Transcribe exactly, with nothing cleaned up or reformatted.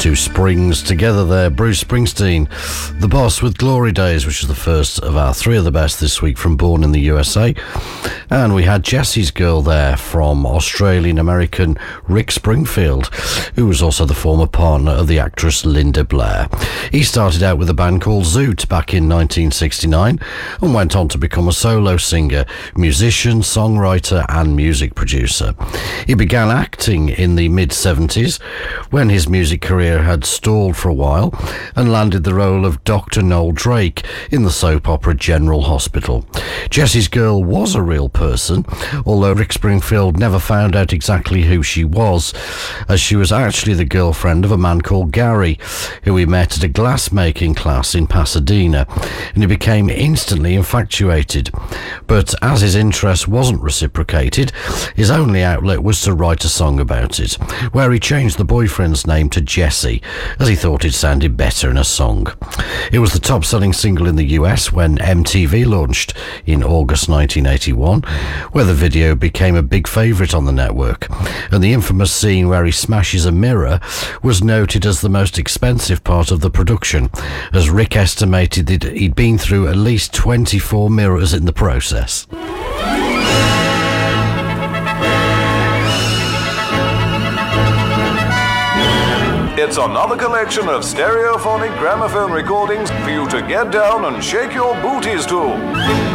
Two Springs together there. Bruce Springsteen, The Boss with Glory Days, which is the first of our three of the best this week from Born in the U S A. And we had Jesse's Girl there from Australian-American Rick Springfield, who was also the former partner of the actress Linda Blair. He started out with a band called Zoot back in nineteen sixty-nine and went on to become a solo singer, musician, songwriter and music producer. He began acting in the mid-seventies when his music career had stalled for a while and landed the role of Doctor Noel Drake in the soap opera General Hospital. Jesse's Girl was a real person, although Rick Springfield never found out exactly who she was, as she was actually the girlfriend of a man called Gary, who he met at a glass-making class in Pasadena, and he became instantly infatuated. But as his interest wasn't reciprocated, his only outlet was to write a song about it, where he changed the boyfriend's name to Jesse, as he thought it sounded better in a song. It was the top-selling single in the U S when M T V launched in August nineteen eighty-one, where the video became a big favourite on the network, and the infamous scene where he smashes a mirror was noted as the most expensive part of the production, as Rick estimated that he'd been through at least twenty-four mirrors in the process. It's another collection of stereophonic gramophone recordings for you to get down and shake your booties to.